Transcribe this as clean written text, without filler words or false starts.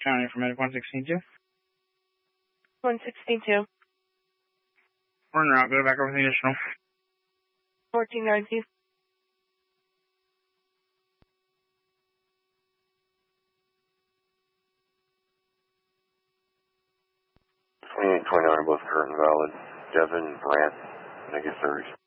County for Medic 116-2. 116-2. We're en route. Go back over the additional. 1490. #2829, both current and valid. Devin, Brant, negative 30.